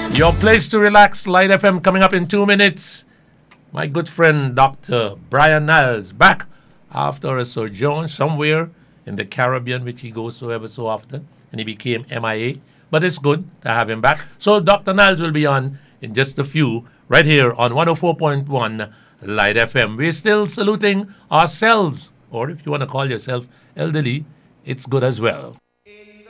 Your place to relax, Light FM coming up in 2 minutes. My good friend Dr. Brian Niles back after a sojourn somewhere in the Caribbean, which he goes to ever so often, and he became MIA. But it's good to have him back. So Dr. Niles will be on in just a few, right here on 104.1 Light FM. We're still saluting ourselves, or if you want to call yourself elderly, it's good as well.